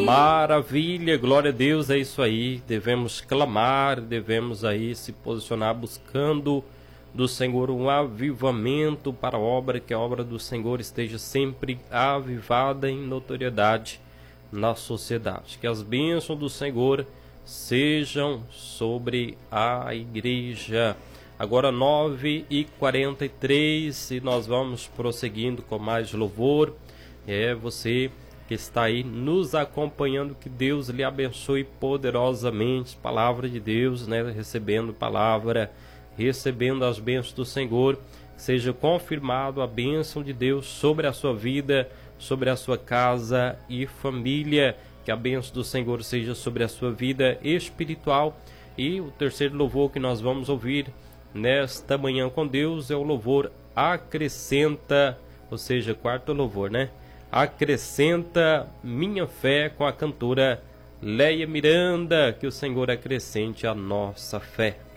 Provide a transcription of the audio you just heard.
Maravilha, glória a Deus, é isso aí. Devemos clamar, devemos aí se posicionar buscando do Senhor um avivamento para a obra, que a obra do Senhor esteja sempre avivada em notoriedade na sociedade. Que as bênçãos do Senhor sejam sobre a igreja. Agora 9h43 e nós vamos prosseguindo com mais louvor. Você que está aí nos acompanhando, que Deus lhe abençoe poderosamente. Palavra de Deus, recebendo palavra, recebendo as bênçãos do Senhor. Que seja confirmado a bênção de Deus sobre a sua vida, sobre a sua casa e família. Que a bênção do Senhor seja sobre a sua vida espiritual. E o terceiro louvor que nós vamos ouvir nesta manhã com Deus é o louvor Acrescenta, ou seja, quarto louvor, Acrescenta Minha Fé, com a cantora Leia Miranda. Que o Senhor acrescente a nossa fé.